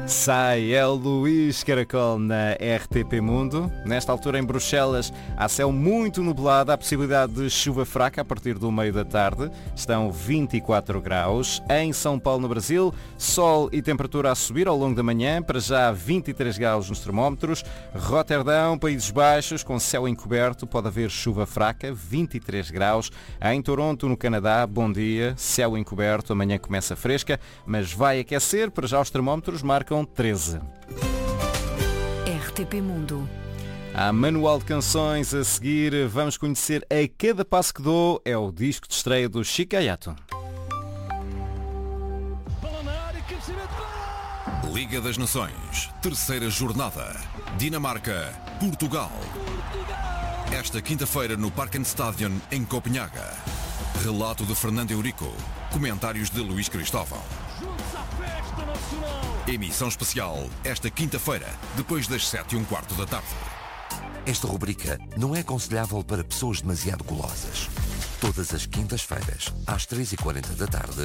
Sai, é o Luís Caracol na RTP Mundo. Nesta altura em Bruxelas há céu muito nublado, há possibilidade de chuva fraca a partir do meio da tarde. Estão 24 graus. Em São Paulo, no Brasil, sol e temperatura a subir ao longo da manhã, para já 23 graus nos termómetros. Roterdão, Países Baixos, com céu encoberto, pode haver chuva fraca, 23 graus. Em Toronto, no Canadá, bom dia, céu encoberto, amanhã começa fresca, mas vai aquecer, para já os termómetros marcam 13. RTP Mundo. Há manual de canções a seguir. Vamos conhecer A Cada Passo que Dou. É o disco de estreia do Chico Ayato. Liga das Nações, terceira jornada. Dinamarca, Portugal. Esta quinta-feira no Parkenstadion, em Copenhaga. Relato de Fernando Eurico. Comentários de Luís Cristóvão. Emissão especial esta quinta-feira, depois das 7:15 da tarde. Esta rubrica não é aconselhável para pessoas demasiado golosas. Todas as quintas-feiras, às 3:40 da tarde,